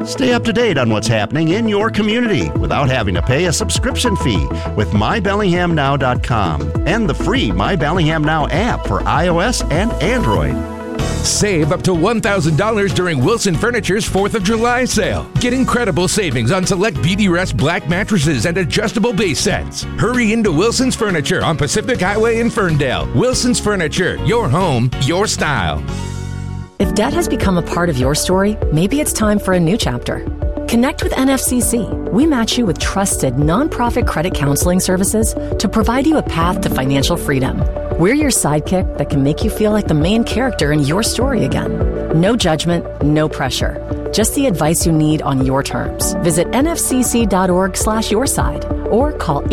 Stay up to date on what's happening in your community without having to pay a subscription fee with MyBellinghamNow.com and the free My Bellingham Now app for iOS and Android. Save up to $1,000 during Wilson Furniture's 4th of July sale. Get incredible savings on select BD-Rest black mattresses and adjustable base sets. Hurry into Wilson's Furniture on Pacific Highway in Ferndale. Wilson's Furniture, your home, your style. If debt has become a part of your story, maybe it's time for a new chapter. Connect with NFCC. We match you with trusted nonprofit credit counseling services to provide you a path to financial freedom. We're your sidekick that can make you feel like the main character in your story again. No judgment, no pressure. Just the advice you need on your terms. Visit nfcc.org/yourside or call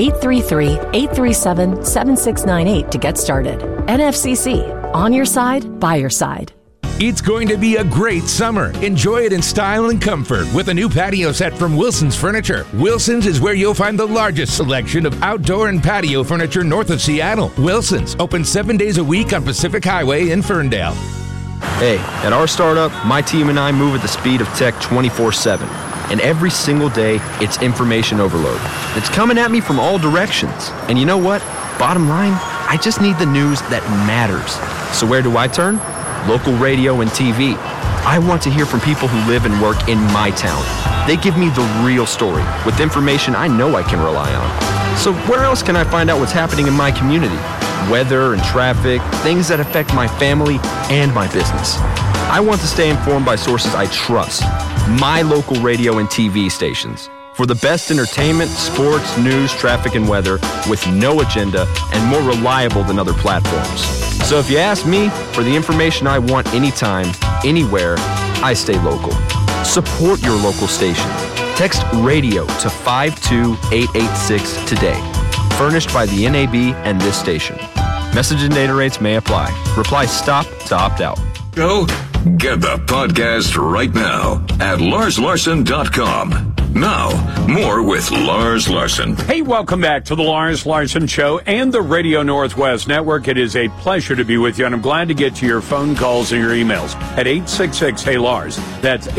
833-837-7698 to get started. NFCC. On your side, by your side. It's going to be a great summer. Enjoy it in style and comfort with a new patio set from Wilson's Furniture. Wilson's is where you'll find the largest selection of outdoor and patio furniture north of Seattle. Wilson's, open 7 days a week on Pacific Highway in Ferndale. Hey, at our startup, my team and I move at the speed of tech 24/7. And every single day, it's information overload. It's coming at me from all directions. And you know what? Bottom line, I just need the news that matters. So where do I turn? Local radio and TV. I want to hear from people who live and work in my town. They give me the real story with information I know I can rely on. So where else can I find out what's happening in my community? Weather and traffic, things that affect my family and my business. I want to stay informed by sources I trust. My local radio and TV stations. For the best entertainment, sports, news, traffic, and weather with no agenda and more reliable than other platforms. So if you ask me for the information I want anytime, anywhere, I stay local. Support your local station. Text radio to 52886 today. Furnished by the NAB and this station. Message and data rates may apply. Reply STOP to opt out. Go get the podcast right now at LarsLarson.com. Now, more with Lars Larson. Hey, welcome back to the Lars Larson Show and the Radio Northwest Network. It is a pleasure to be with you, and I'm glad to get to your phone calls and your emails at 866-HEY-LARS. That's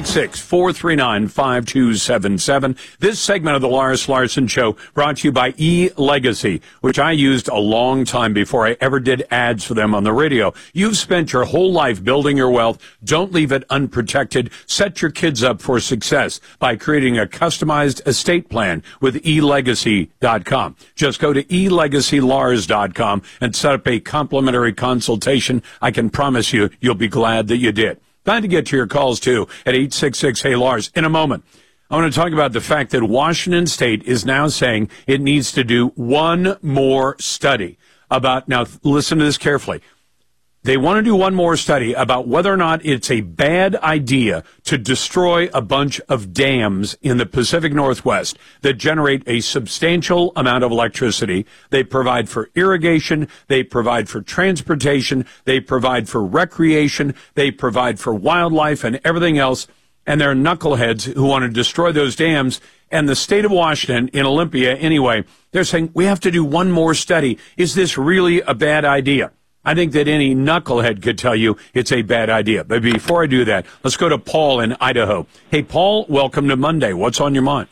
866-439-5277. This segment of the Lars Larson Show brought to you by eLegacy, which I used a long time before I ever did ads for them on the radio. You've spent your whole life building your wealth. Don't leave it unprotected. Set your kids up for success by creating a customized estate plan with eLegacy.com. Just go to eLegacyLars.com and set up a complimentary consultation. I can promise you, you'll be glad that you did. Glad to get to your calls, too, at 866-HEY-LARS. In a moment, I want to talk about the fact that Washington State is now saying it needs to do one more study about, now listen to this carefully, they want to do one more study about whether or not it's a bad idea to destroy a bunch of dams in the Pacific Northwest that generate a substantial amount of electricity. They provide for irrigation. They provide for transportation. They provide for recreation. They provide for wildlife and everything else. And there are knuckleheads who want to destroy those dams. And the state of Washington, in Olympia anyway, they're saying, we have to do one more study. Is this really a bad idea? I think that any knucklehead could tell you it's a bad idea. But before I do that, let's go to Paul in Idaho. Hey, Paul, welcome to Monday. What's on your mind?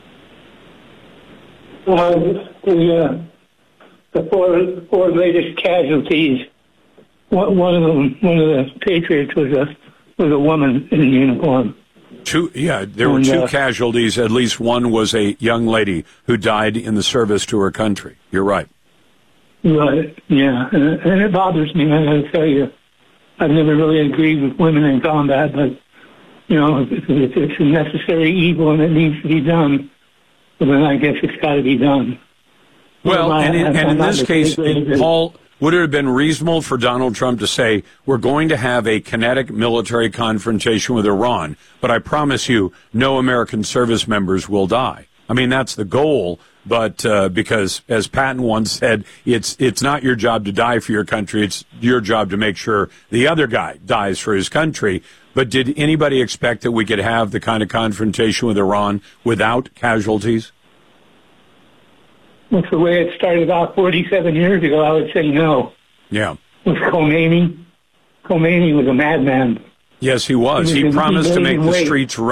The four latest casualties. One of the Patriots was a woman in uniform. There were two casualties. At least one was a young lady who died in the service to her country. You're right. Right, yeah, and it bothers me, I gotta tell you. I've never really agreed with women in combat, but, you know, if it's a necessary evil and it needs to be done, well, then I guess it's got to be done. Well, and in this case, Paul, would it have been reasonable for Donald Trump to say, we're going to have a kinetic military confrontation with Iran, but I promise you, no American service members will die? I mean, that's the goal. But because, as Patton once said, it's not your job to die for your country. It's your job to make sure the other guy dies for his country. But did anybody expect that we could have the kind of confrontation with Iran without casualties? Well, the way it started out 47 years ago, I would say no. Yeah. With Khomeini. Khomeini was a madman. Yes, he was. He promised to make the streets run.